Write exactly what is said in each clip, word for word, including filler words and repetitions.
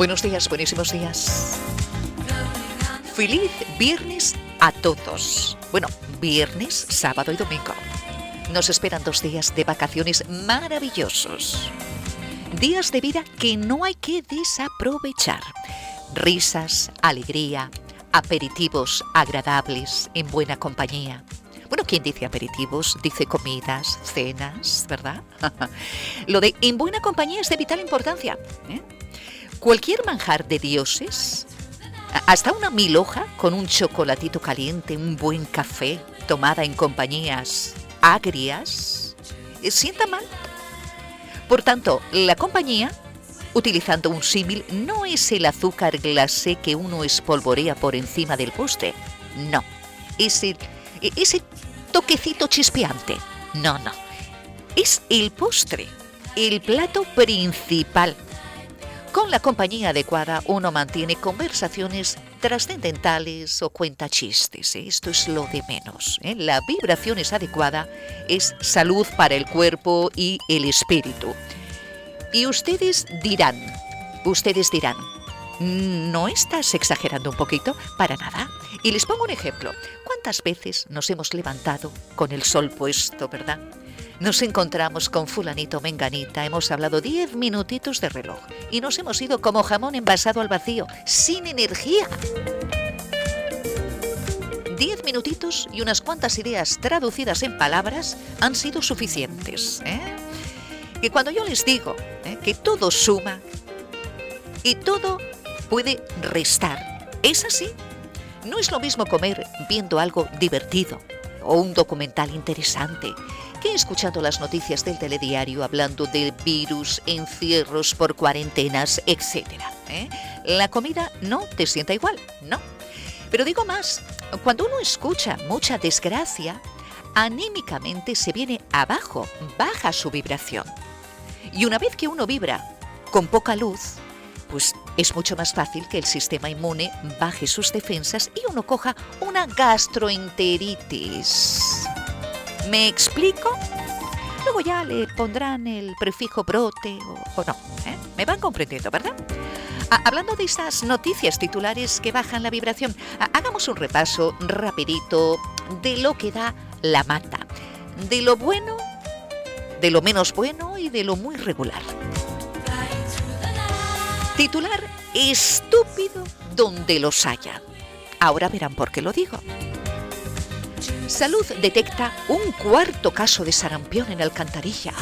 Buenos días, buenísimos días. Feliz viernes a todos. Bueno, viernes, sábado y domingo. Nos esperan dos días de vacaciones maravillosos. Días de vida que no hay que desaprovechar. Risas, alegría, aperitivos agradables en buena compañía. Bueno, ¿quién dice aperitivos? Dice comidas, cenas, ¿verdad? Lo de en buena compañía es de vital importancia, ¿eh? Cualquier manjar de dioses, hasta una mil hoja con un chocolatito caliente, un buen café, tomada en compañías agrias, sienta mal. Por tanto, la compañía, utilizando un símil, no es el azúcar glacé que uno espolvorea por encima del postre. No, es el, ese toquecito chispeante. No, no. Es el postre, el plato principal. Con la compañía adecuada uno mantiene conversaciones trascendentales o cuenta chistes, ¿eh? Esto es lo de menos, ¿eh? La vibración es adecuada, es salud para el cuerpo y el espíritu. Y ustedes dirán, ustedes dirán, ¿no estás exagerando un poquito? Para nada. Y les pongo un ejemplo. ¿Cuántas veces nos hemos levantado con el sol puesto, verdad? Nos encontramos con fulanito, menganita, hemos hablado diez minutitos de reloj y nos hemos ido como jamón envasado al vacío, sin energía. Diez minutitos y unas cuantas ideas traducidas en palabras han sido suficientes, ¿eh? Que cuando yo les digo ¿eh? que todo suma y todo puede restar, ¿es así? No es lo mismo comer viendo algo divertido o un documental interesante que escuchando las noticias del telediario hablando de virus, encierros por cuarentenas, etcétera. ¿eh? La comida no te sienta igual, no. Pero digo más, cuando uno escucha mucha desgracia, anímicamente se viene abajo, baja su vibración. Y una vez que uno vibra con poca luz, pues es mucho más fácil que el sistema inmune baje sus defensas y uno coja una gastroenteritis. ¿Me explico? Luego ya le pondrán el prefijo brote o, o no. ¿eh? Me van comprendiendo, ¿verdad? Ah, hablando de estas noticias titulares que bajan la vibración, ah, hagamos un repaso rapidito de lo que da la mata. De lo bueno, de lo menos bueno y de lo muy regular. Titular estúpido donde los haya. Ahora verán por qué lo digo. Salud detecta un cuarto caso de sarampión en Alcantarilla.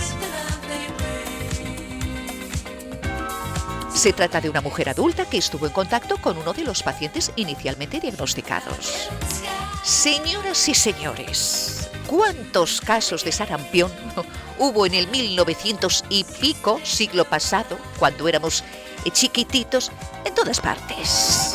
Se trata de una mujer adulta que estuvo en contacto con uno de los pacientes inicialmente diagnosticados. Señoras y señores, ¿cuántos casos de sarampión hubo en el mil novecientos y pico, siglo pasado, cuando éramos chiquititos, en todas partes?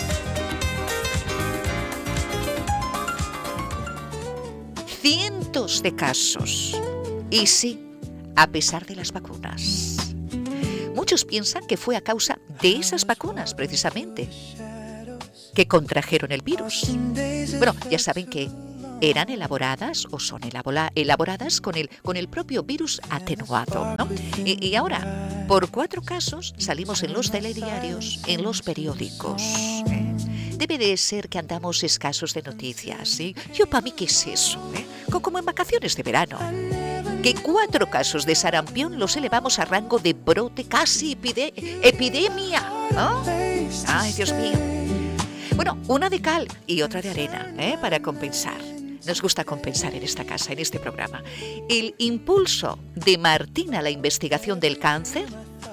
Cientos de casos. Y sí, a pesar de las vacunas. Muchos piensan que fue a causa de esas vacunas, precisamente, que contrajeron el virus. Bueno, ya saben que eran elaboradas o son elabora, elaboradas con el, con el propio virus atenuado, ¿no? Y, y ahora, por cuatro casos, salimos en los telediarios, en los periódicos, ¿eh? Debe de ser que andamos escasos de noticias, ¿sí? Yo para mí, ¿qué es eso? ¿eh? Como en vacaciones de verano. Que cuatro casos de sarampión los elevamos a rango de brote, casi epide- epidemia. ¿no? Ay, Dios mío. Bueno, una de cal y otra de arena, ¿eh? Para compensar. Nos gusta compensar en esta casa, en este programa. El impulso de Martín a la investigación del cáncer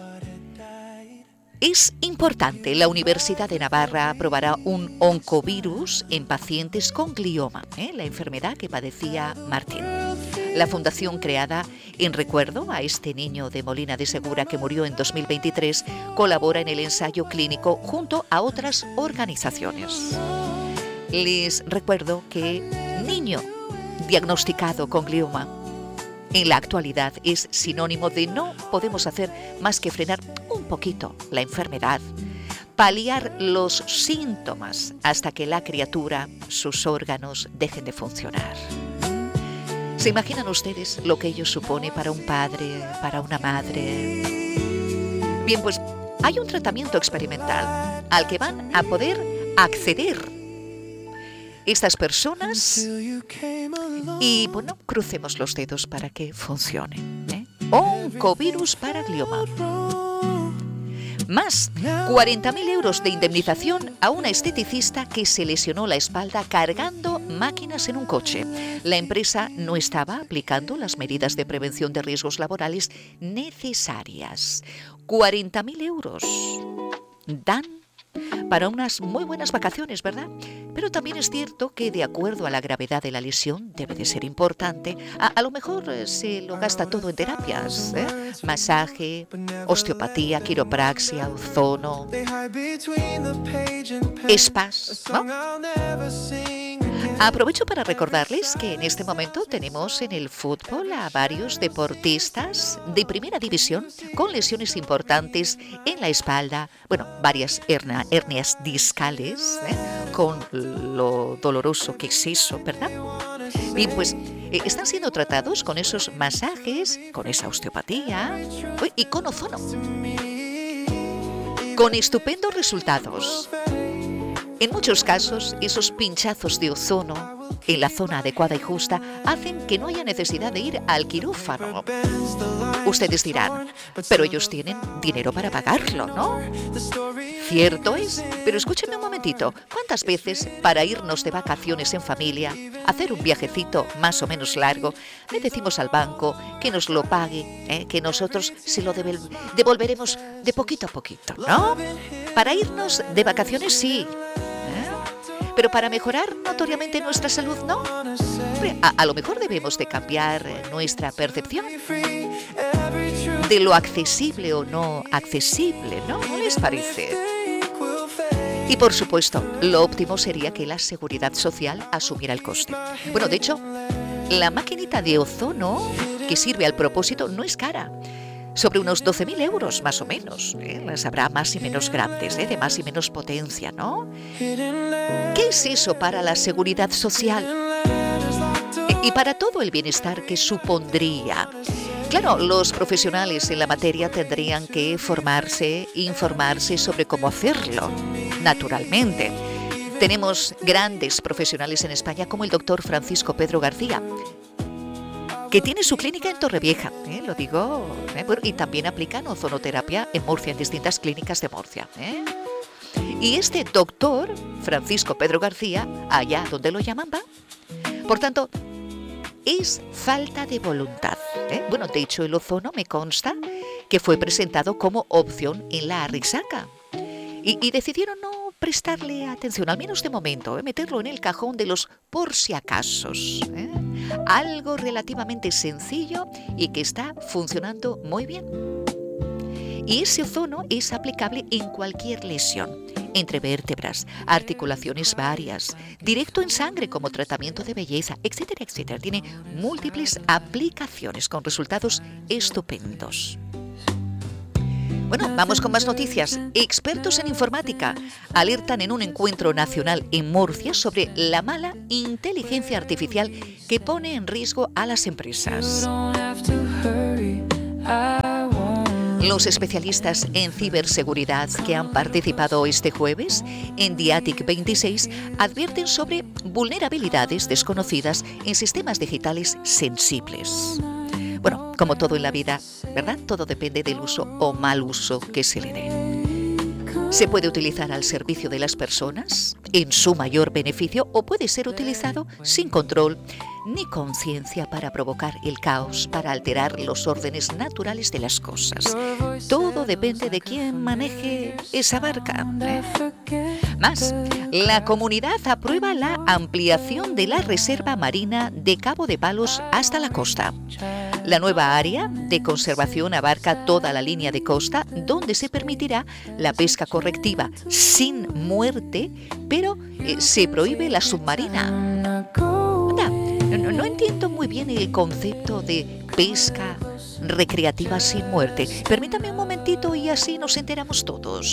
es importante. La Universidad de Navarra aprobará un oncovirus en pacientes con glioma, ¿eh? la enfermedad que padecía Martín. La fundación creada en recuerdo a este niño de Molina de Segura que murió en dos mil veintitrés colabora en el ensayo clínico junto a otras organizaciones. Les recuerdo que niño diagnosticado con glioma en la actualidad es sinónimo de no podemos hacer más que frenar un poquito la enfermedad, paliar los síntomas hasta que la criatura, sus órganos, dejen de funcionar. ¿Se imaginan ustedes lo que ello supone para un padre, para una madre? Bien, pues hay un tratamiento experimental al que van a poder acceder estas personas y, bueno, crucemos los dedos para que funcione, ¿eh? Oncovirus para glioma. Más, cuarenta mil euros de indemnización a una esteticista que se lesionó la espalda cargando máquinas en un coche. La empresa no estaba aplicando las medidas de prevención de riesgos laborales necesarias. cuarenta mil euros dan para unas muy buenas vacaciones, ¿verdad? Pero también es cierto que, de acuerdo a la gravedad de la lesión, debe de ser importante. A, a lo mejor eh, se lo gasta todo en terapias, ¿eh? Masaje, osteopatía, quiropraxia, ozono, spas, ¿no? Aprovecho para recordarles que en este momento tenemos en el fútbol a varios deportistas de primera división con lesiones importantes en la espalda, bueno, varias hernia, hernias discales, ¿eh? Con lo doloroso que es eso, ¿verdad? Bien, pues eh, están siendo tratados con esos masajes, con esa osteopatía uy, y con ozono, con estupendos resultados. En muchos casos, esos pinchazos de ozono en la zona adecuada y justa hacen que no haya necesidad de ir al quirófano. Ustedes dirán, pero ellos tienen dinero para pagarlo, ¿no? Cierto es, pero escúchenme un momentito. ¿Cuántas veces para irnos de vacaciones en familia, hacer un viajecito más o menos largo, le decimos al banco que nos lo pague, ¿eh? que nosotros se lo devol- devolveremos de poquito a poquito, ¿no? Para irnos de vacaciones sí, pero para mejorar notoriamente nuestra salud, ¿no? A, a lo mejor debemos de cambiar nuestra percepción de lo accesible o no accesible, ¿no? ¿No les parece? Y por supuesto, lo óptimo sería que la seguridad social asumiera el coste. Bueno, de hecho, la maquinita de ozono que sirve al propósito no es cara. Sobre unos doce mil euros, más o menos. ¿eh? Las habrá más y menos grandes, ¿eh? de más y menos potencia, ¿no? ¿Qué es eso para la seguridad social? Y para todo el bienestar que supondría. Claro, los profesionales en la materia tendrían que formarse, informarse sobre cómo hacerlo, naturalmente. Tenemos grandes profesionales en España como el doctor Francisco Pedro García, que tiene su clínica en Torrevieja, ¿eh? lo digo, ¿eh? bueno, y también aplican ozonoterapia en Murcia, en distintas clínicas de Murcia. ¿eh? Y este doctor, Francisco Pedro García, allá donde lo llaman va. Por tanto, es falta de voluntad. ¿eh? Bueno, de hecho, el ozono me consta que fue presentado como opción en la Arrixaca. Y, y decidieron no prestarle atención, al menos de momento, ¿eh? meterlo en el cajón de los por si acasos. ¿eh? Algo relativamente sencillo y que está funcionando muy bien. Y ese ozono es aplicable en cualquier lesión, entre vértebras, articulaciones varias, directo en sangre como tratamiento de belleza, etcétera, etcétera. Tiene múltiples aplicaciones con resultados estupendos. Bueno, vamos con más noticias. Expertos en informática alertan en un encuentro nacional en Murcia sobre la mala inteligencia artificial que pone en riesgo a las empresas. Los especialistas en ciberseguridad que han participado este jueves en DIATIC veintiséis advierten sobre vulnerabilidades desconocidas en sistemas digitales sensibles. Bueno, como todo en la vida, ¿verdad? Todo depende del uso o mal uso que se le dé. Se puede utilizar al servicio de las personas, en su mayor beneficio, o puede ser utilizado sin control ni conciencia para provocar el caos, para alterar los órdenes naturales de las cosas. Todo depende de quién maneje esa barca. ¿eh? Más, la comunidad aprueba la ampliación de la reserva marina de Cabo de Palos hasta la costa. La nueva área de conservación abarca toda la línea de costa donde se permitirá la pesca correctiva sin muerte, pero eh, se prohíbe la submarina. Anda, no, no entiendo muy bien el concepto de pesca recreativa sin muerte. Permítame un momentito y así nos enteramos todos.